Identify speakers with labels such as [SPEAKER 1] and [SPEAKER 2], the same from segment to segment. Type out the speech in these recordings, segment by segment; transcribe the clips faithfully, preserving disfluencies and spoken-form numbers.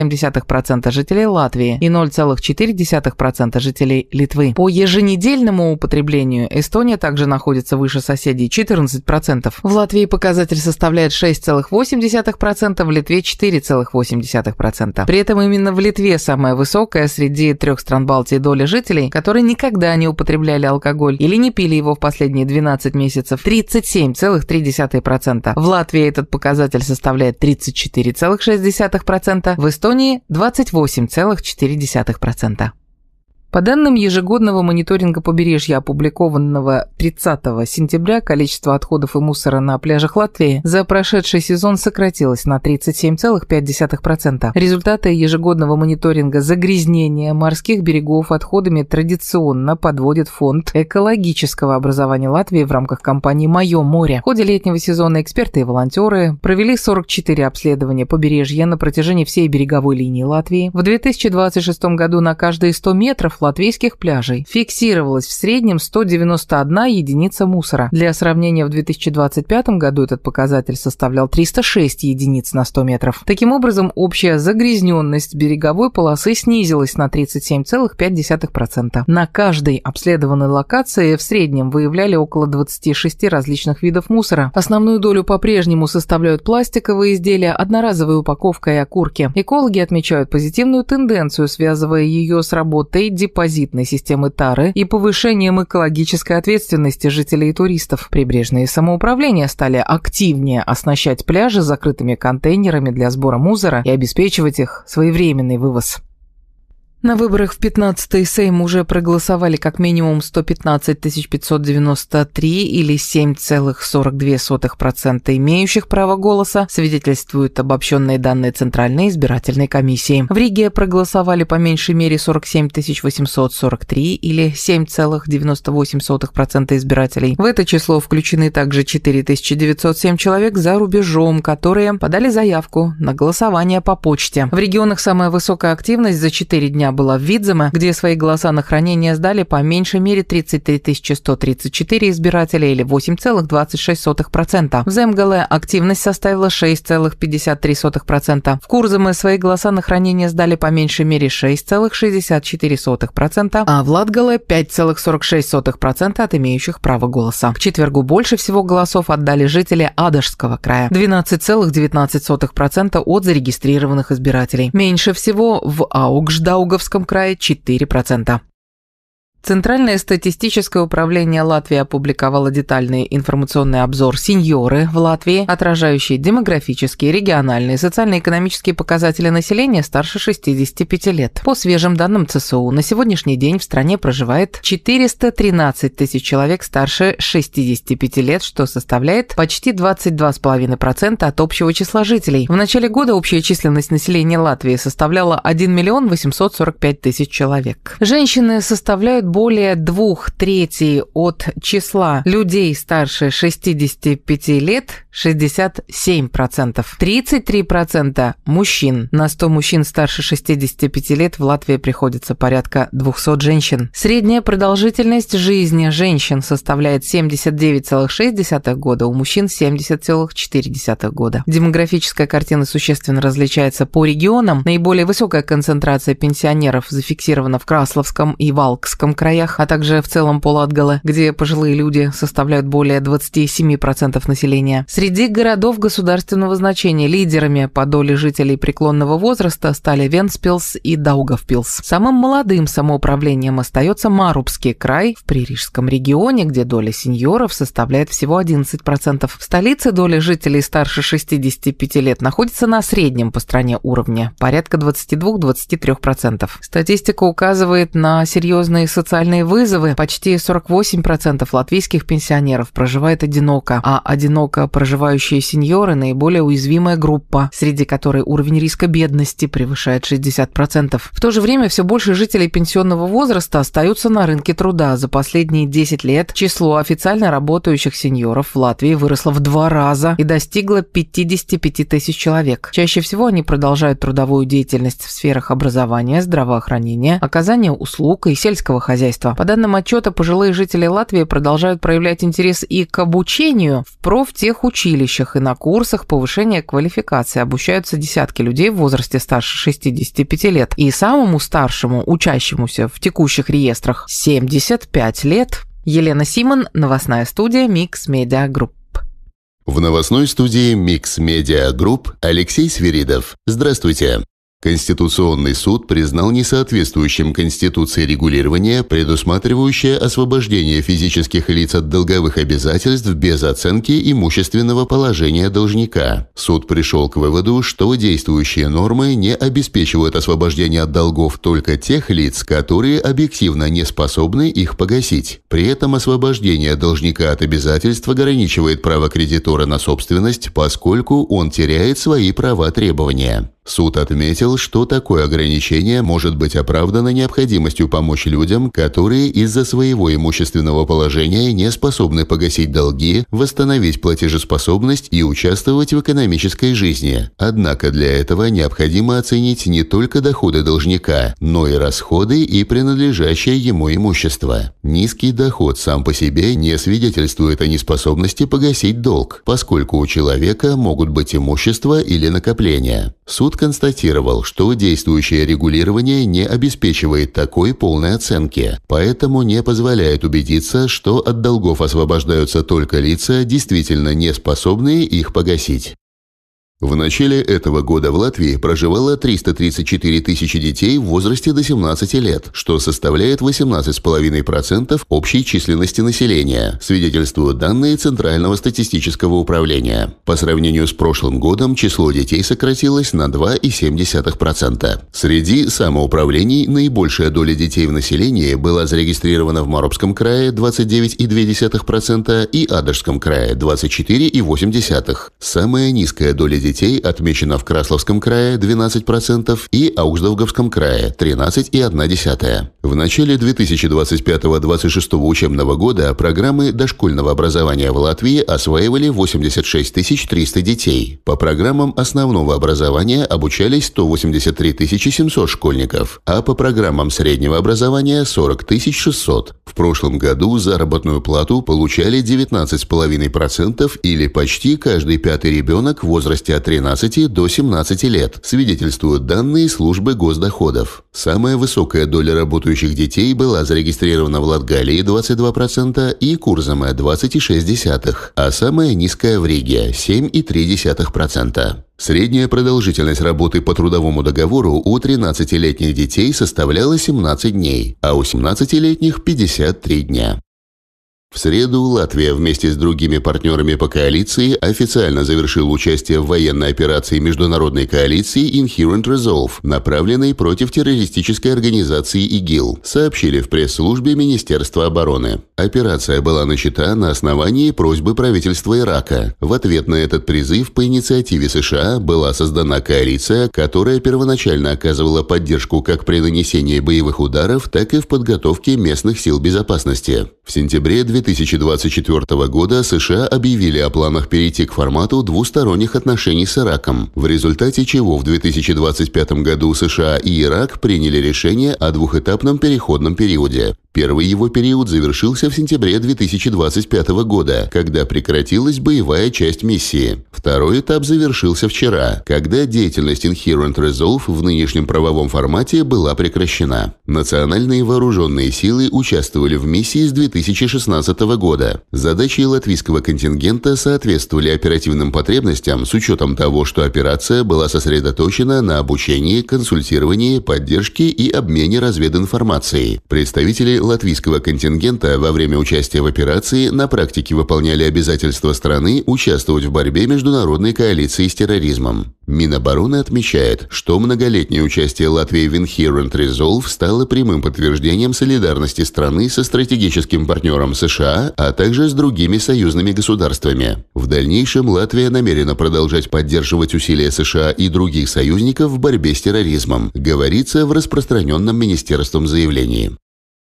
[SPEAKER 1] семь десятых процента жителей Латвии и ноль целых четыре десятых процента жителей Литвы. По еженедельному употреблению Эстония также находится выше соседей – четырнадцать процентов. В Латвии показатель составляет шесть целых восемь десятых процента, в Литве – четыре целых восемь десятых процента. При этом именно в Литве самая высокая среди трех стран Балтии доля жителей, которые никогда не употребляли алкоголь или не пили его в последние двенадцать месяцев – тридцать семь целых три десятых процента. В Латвии этот показатель составляет тридцать четыре целых шесть десятых процента, в Эстонии – двадцать восемь целых четыре десятых процента. По данным ежегодного мониторинга побережья, опубликованного тридцатого сентября, количество отходов и мусора на пляжах Латвии за прошедший сезон сократилось на тридцать семь целых пять десятых процента. Результаты ежегодного мониторинга загрязнения морских берегов отходами традиционно подводит Фонд экологического образования Латвии в рамках кампании «Мое море». В ходе летнего сезона эксперты и волонтеры провели сорок четыре обследования побережья на протяжении всей береговой линии Латвии. В две тысячи двадцать шестом году на каждые сто метров латвийских пляжей фиксировалось в среднем сто девяносто одна единица мусора. Для сравнения, в две тысячи двадцать пятом году этот показатель составлял триста шесть единиц на сто метров. Таким образом, общая загрязненность береговой полосы снизилась на тридцать семь целых пять десятых процента. На каждой обследованной локации в среднем выявляли около двадцати шести различных видов мусора. Основную долю по-прежнему составляют пластиковые изделия, одноразовая упаковка и окурки. Экологи отмечают позитивную тенденцию, связывая ее с работой депозитной системы тары и повышением экологической ответственности жителей и туристов. Прибрежные самоуправления стали активнее оснащать пляжи закрытыми контейнерами для сбора мусора и обеспечивать их своевременный вывоз. На выборах в пятнадцатый Сейм уже проголосовали как минимум сто пятнадцать тысяч пятьсот девяносто три или семь целых сорок две сотых процента имеющих право голоса, свидетельствуют обобщенные данные Центральной избирательной комиссии. В Риге проголосовали по меньшей мере сорок семь тысяч восемьсот сорок три или семь целых девяносто восемь сотых процента избирателей. В это число включены также четыре тысячи девятьсот семь человек за рубежом, которые подали заявку на голосование по почте. В регионах самая высокая активность за четыре дня была в Видземе, где свои голоса на хранение сдали по меньшей мере тридцать три тысячи сто тридцать четыре избирателя или восемь целых двадцать шесть сотых процента. В Земгале активность составила шесть целых пятьдесят три сотых процента. В Курземе свои голоса на хранение сдали по меньшей мере шесть целых шестьдесят четыре сотых процента, а в Латгале пять целых сорок шесть сотых процента от имеющих право голоса. К четвергу больше всего голосов отдали жители Адашского края – двенадцать целых девятнадцать сотых процента от зарегистрированных избирателей. Меньше всего в Аугждаугавском крае четыре процента. Центральное статистическое управление Латвии опубликовало детальный информационный обзор «Сеньоры в Латвии», отражающий демографические, региональные, социально-экономические показатели населения старше шестидесяти пяти лет. По свежим данным ЦСУ, на сегодняшний день в стране проживает четыреста тринадцать тысяч человек старше шестидесяти пяти лет, что составляет почти двадцать два целых пять десятых процента от общего числа жителей. В начале года общая численность населения Латвии составляла один миллион восемьсот сорок пять тысяч человек. Женщины составляют более двух третей от числа людей старше шестидесяти пяти лет – шестьдесят семь процентов. тридцать три процента мужчин. На сто мужчин старше шестидесяти пяти лет в Латвии приходится порядка двухсот женщин. Средняя продолжительность жизни женщин составляет семьдесят девять целых шесть десятых года, у мужчин семьдесят целых четыре десятых года. Демографическая картина существенно различается по регионам. Наиболее высокая концентрация пенсионеров зафиксирована в Красловском и Валкском краях, а также в целом по Латгале, где пожилые люди составляют более двадцати семи процентов населения. Среди городов государственного значения лидерами по доле жителей преклонного возраста стали Вентспилс и Даугавпилс. Самым молодым самоуправлением остается Марубский край в Пририжском регионе, где доля сеньоров составляет всего одиннадцать процентов. В столице доля жителей старше шестидесяти пяти лет находится на среднем по стране уровне, порядка двадцати двух — двадцати трёх процентов. Статистика указывает на серьезные социальные вызовы. Почти сорок восемь процентов латвийских пенсионеров проживает одиноко, а одиноко проживающие сеньоры – наиболее уязвимая группа, среди которой уровень риска бедности превышает шестьдесят процентов. В то же время все больше жителей пенсионного возраста остаются на рынке труда. За последние десять лет число официально работающих сеньоров в Латвии выросло в два раза и достигло пятидесяти пяти тысяч человек. Чаще всего они продолжают трудовую деятельность в сферах образования, здравоохранения, оказания услуг и сельского хозяйства. По данным отчета, пожилые жители Латвии продолжают проявлять интерес и к обучению в профтехучилищах. училищах и на курсах повышения квалификации обучаются десятки людей в возрасте старше шестидесяти пяти лет. И самому старшему, учащемуся в текущих реестрах, семьдесят пять лет. Елена Симон, новостная студия Mix Media Group.
[SPEAKER 2] В новостной студии Mix Media Group Алексей Свиридов. Здравствуйте. Конституционный суд признал несоответствующим Конституции регулирование, предусматривающее освобождение физических лиц от долговых обязательств без оценки имущественного положения должника. Суд пришел к выводу, что действующие нормы не обеспечивают освобождение от долгов только тех лиц, которые объективно не способны их погасить. При этом освобождение должника от обязательств ограничивает право кредитора на собственность, поскольку он теряет свои права требования. Суд отметил, что такое ограничение может быть оправдано необходимостью помочь людям, которые из-за своего имущественного положения не способны погасить долги, восстановить платежеспособность и участвовать в экономической жизни. Однако для этого необходимо оценить не только доходы должника, но и расходы и принадлежащее ему имущество. Низкий доход сам по себе не свидетельствует о неспособности погасить долг, поскольку у человека могут быть имущество или накопления. Суд констатировал, что действующее регулирование не обеспечивает такой полной оценки, поэтому не позволяет убедиться, что от долгов освобождаются только лица, действительно не способные их погасить. В начале этого года в Латвии проживало триста тридцать четыре тысячи детей в возрасте до семнадцати лет, что составляет восемнадцать целых пять десятых процента общей численности населения, свидетельствуют данные Центрального статистического управления. По сравнению с прошлым годом число детей сократилось на два целых семь десятых процента. Среди самоуправлений наибольшая доля детей в населении была зарегистрирована в Моропском крае двадцать девять целых две десятых процента и Адышском крае двадцать четыре целых восемь десятых процента. Самая низкая доля детей Детей отмечено в Красловском крае двенадцать процентов и Аугсдаугавском крае тринадцать целых одна десятая. В начале две тысячи двадцать пятого — двадцать шестого учебного года программы дошкольного образования в Латвии осваивали восемьдесят шесть тысяч триста детей. По программам основного образования обучались сто восемьдесят три тысячи семьсот школьников, а по программам среднего образования сорок тысяч шестьсот. В прошлом году заработную плату получали девятнадцать целых пять десятых процента или почти каждый пятый ребенок в возрасте от тринадцати до семнадцати лет, свидетельствуют данные службы госдоходов. Самая высокая доля работающих детей была зарегистрирована в Латгалии двадцать два процента и Курзаме двадцать целых шесть десятых, а самая низкая в Риге семь целых три десятых процента. Средняя продолжительность работы по трудовому договору у тринадцатилетних детей составляла семнадцать дней, а у семнадцатилетних – пятьдесят три дня. В среду Латвия вместе с другими партнерами по коалиции официально завершила участие в военной операции международной коалиции Inherent Resolve, направленной против террористической организации ИГИЛ, сообщили в пресс-службе Министерства обороны. Операция была начата на основании просьбы правительства Ирака. В ответ на этот призыв по инициативе США была создана коалиция, которая первоначально оказывала поддержку как при нанесении боевых ударов, так и в подготовке местных сил безопасности. В сентябре две тысячи двадцать четвёртого года США объявили о планах перейти к формату двусторонних отношений с Ираком, в результате чего в две тысячи двадцать пятом году США и Ирак приняли решение о двухэтапном переходном периоде. Первый его период завершился в сентябре две тысячи двадцать пятого года, когда прекратилась боевая часть миссии. Второй этап завершился вчера, когда деятельность Inherent Resolve в нынешнем правовом формате была прекращена. Национальные вооруженные силы участвовали в миссии с две тысячи шестнадцатого года. Задачи латвийского контингента соответствовали оперативным потребностям с учетом того, что операция была сосредоточена на обучении, консультировании, поддержке и обмене развединформацией. Представители латвийского контингента во время участия в операции на практике выполняли обязательства страны участвовать в борьбе международной коалиции с терроризмом. Минобороны отмечает, что многолетнее участие Латвии в Inherent Resolve стало прямым подтверждением солидарности страны со стратегическим партнером США, а также с другими союзными государствами. В дальнейшем Латвия намерена продолжать поддерживать усилия США и других союзников в борьбе с терроризмом, говорится в распространенном министерством заявлении.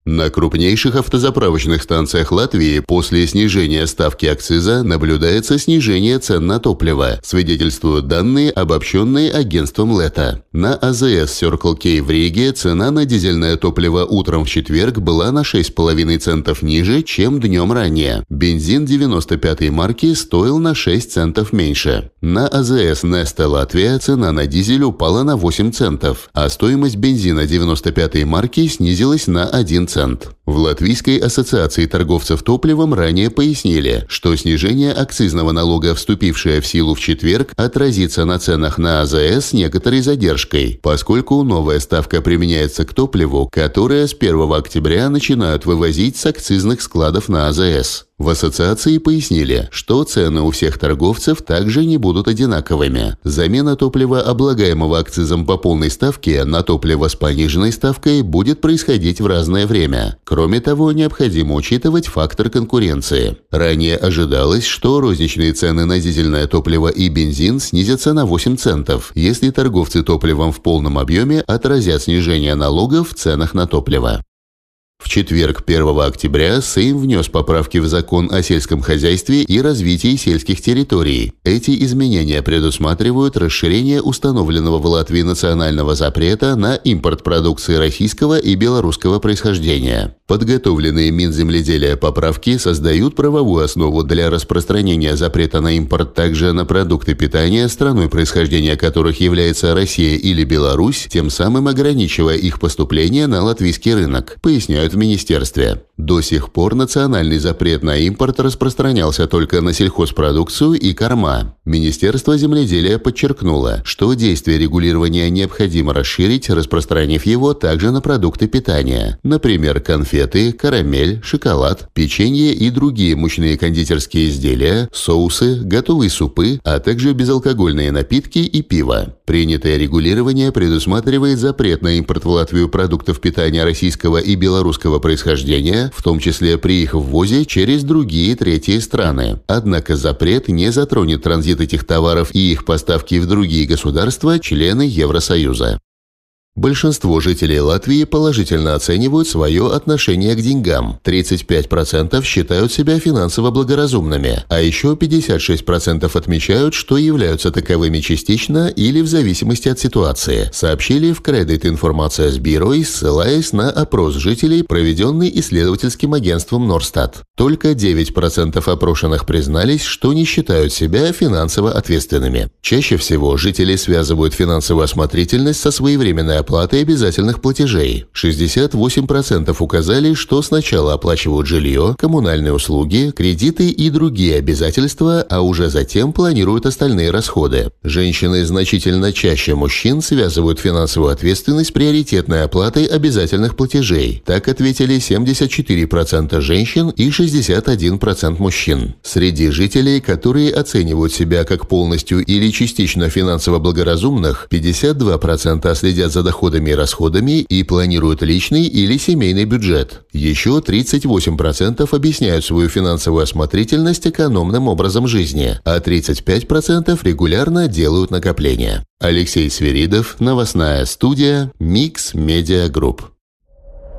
[SPEAKER 2] На крупнейших автозаправочных станциях Латвии после снижения ставки акциза наблюдается снижение цен на топливо, свидетельствуют данные, обобщенные агентством Лета. На АЗС Circle K в Риге цена на дизельное топливо утром в четверг была на шесть целых пять десятых центов ниже, чем днем ранее. Бензин девяносто пятой марки стоил на шесть центов меньше. На АЗС Neste Латвия цена на дизель упала на восемь центов, а стоимость бензина девяносто пятой марки снизилась на один цент. В Латвийской ассоциации торговцев топливом ранее пояснили, что снижение акцизного налога, вступившее в силу в четверг, отразится на ценах на АЗС с некоторой задержкой, поскольку новая ставка применяется к топливу, которое с первого октября начинают вывозить с акцизных складов на АЗС. В ассоциации пояснили, что цены у всех торговцев также не будут одинаковыми. Замена топлива, облагаемого акцизом по полной ставке, на топливо с пониженной ставкой будет происходить в разное время. Кроме того, необходимо учитывать фактор конкуренции. Ранее ожидалось, что розничные цены на дизельное топливо и бензин снизятся на восемь центов, если торговцы топливом в полном объеме отразят снижение налогов в ценах на топливо. В четверг, первого октября, Сейм внес поправки в закон о сельском хозяйстве и развитии сельских территорий. Эти изменения предусматривают расширение установленного в Латвии национального запрета на импорт продукции российского и белорусского происхождения. Подготовленные Минземледелия поправки создают правовую основу для распространения запрета на импорт также на продукты питания, страной происхождения которых является Россия или Беларусь, тем самым ограничивая их поступление на латвийский рынок, поясняют в министерстве. До сих пор национальный запрет на импорт распространялся только на сельхозпродукцию и корма. Министерство земледелия подчеркнуло, что действие регулирования необходимо расширить, распространив его также на продукты питания, например, конфеты, карамель, шоколад, печенье и другие мучные кондитерские изделия, соусы, готовые супы, а также безалкогольные напитки и пиво. Принятое регулирование предусматривает запрет на импорт в Латвию продуктов питания российского и белорусского происхождения, в том числе при их ввозе через другие третьи страны. Однако запрет не затронет транзит этих товаров и их поставки в другие государства, члены Евросоюза. Большинство жителей Латвии положительно оценивают свое отношение к деньгам. тридцать пять процентов считают себя финансово благоразумными, а еще пятьдесят шесть процентов отмечают, что являются таковыми частично или в зависимости от ситуации, сообщили в Credit Информация Бюро, ссылаясь на опрос жителей, проведенный исследовательским агентством Норстат. Только девять процентов опрошенных признались, что не считают себя финансово ответственными. Чаще всего жители связывают финансовую осмотрительность со своевременной оплаты обязательных платежей. шестьдесят восемь процентов указали, что сначала оплачивают жилье, коммунальные услуги, кредиты и другие обязательства, а уже затем планируют остальные расходы. Женщины значительно чаще мужчин связывают финансовую ответственность с приоритетной оплатой обязательных платежей. Так ответили семьдесят четыре процента женщин и шестьдесят один процент мужчин. Среди жителей, которые оценивают себя как полностью или частично финансово благоразумных, пятьдесят два процента следят за доходами и расходами и планируют личный или семейный бюджет. Еще тридцать восемь процентов объясняют свою финансовую осмотрительность экономным образом жизни, а тридцать пять процентов регулярно делают накопления. Алексей Свиридов, новостная студия Mix Media Group.